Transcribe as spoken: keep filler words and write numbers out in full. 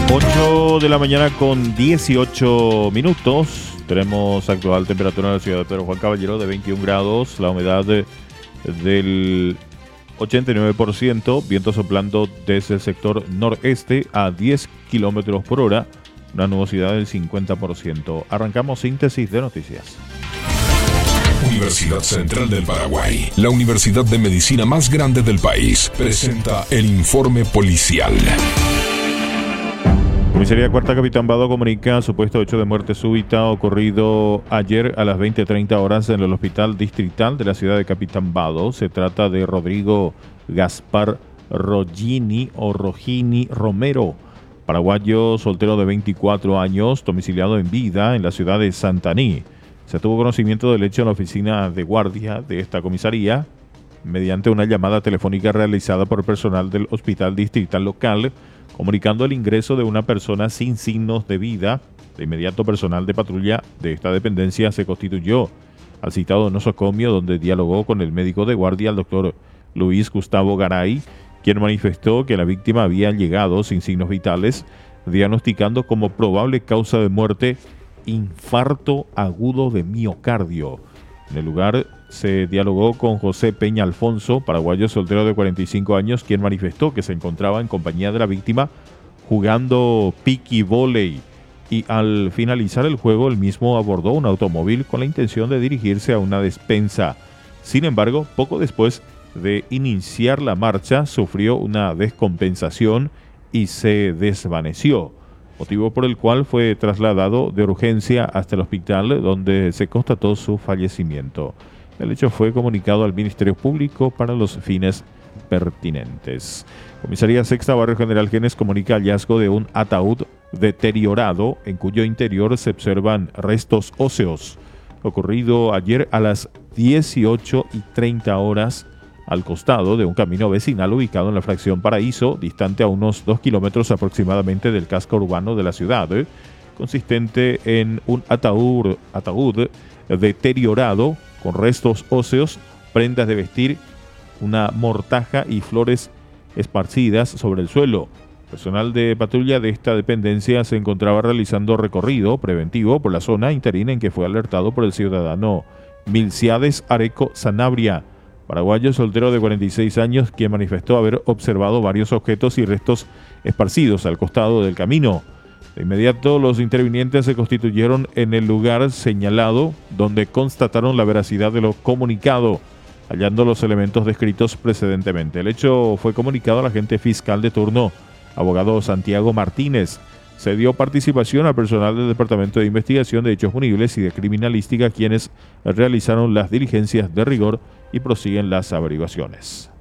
ocho de la mañana con dieciocho minutos. Tenemos actual temperatura en la ciudad de Pedro Juan Caballero de veintiún grados. La humedad de, del ochenta y nueve por ciento. Viento soplando desde el sector noreste a diez kilómetros por hora. Una nubosidad del cincuenta por ciento. Arrancamos síntesis de noticias. Universidad Central del Paraguay, la universidad de medicina más grande del país, presenta el informe policial. Comisaría Cuarta Capitán Bado comunica supuesto hecho de muerte súbita ocurrido ayer a las veinte treinta horas en el hospital distrital de la ciudad de Capitán Bado. Se trata de Rodrigo Gaspar Rogini o Rogini Romero, paraguayo soltero de veinticuatro años, domiciliado en vida en la ciudad de Santaní. Se tuvo conocimiento del hecho en la oficina de guardia de esta comisaría mediante una llamada telefónica realizada por personal del hospital distrital local, comunicando el ingreso de una persona sin signos de vida. De inmediato, personal de patrulla de esta dependencia se constituyó al citado nosocomio, donde dialogó con el médico de guardia, el doctor Luis Gustavo Garay, quien manifestó que la víctima había llegado sin signos vitales, diagnosticando como probable causa de muerte infarto agudo de miocardio. En el lugar se dialogó con José Peña Alfonso, paraguayo soltero de cuarenta y cinco años, quien manifestó que se encontraba en compañía de la víctima jugando piqui voley, y al finalizar el juego el mismo abordó un automóvil con la intención de dirigirse a una despensa. Sin embargo, poco después de iniciar la marcha sufrió una descompensación y se desvaneció, motivo por el cual fue trasladado de urgencia hasta el hospital, donde se constató su fallecimiento. El hecho fue comunicado al Ministerio Público para los fines pertinentes. Comisaría Sexta Barrio General Genes comunica hallazgo de un ataúd deteriorado en cuyo interior se observan restos óseos. Ocurrido ayer a las dieciocho y treinta horas al costado de un camino vecinal ubicado en la fracción Paraíso, distante a unos dos kilómetros aproximadamente del casco urbano de la ciudad, ¿eh? consistente en un ataúd, ataúd deteriorado con restos óseos, prendas de vestir, una mortaja y flores esparcidas sobre el suelo. Personal de patrulla de esta dependencia se encontraba realizando recorrido preventivo por la zona interina en que fue alertado por el ciudadano Milciades Areco Sanabria, paraguayo soltero de cuarenta y seis años, quien manifestó haber observado varios objetos y restos esparcidos al costado del camino. De inmediato, los intervinientes se constituyeron en el lugar señalado, donde constataron la veracidad de lo comunicado, hallando los elementos descritos precedentemente. El hecho fue comunicado al agente fiscal de turno, abogado Santiago Martínez. Se dio participación al personal del Departamento de Investigación de Hechos Punibles y de Criminalística, quienes realizaron las diligencias de rigor y prosiguen las averiguaciones.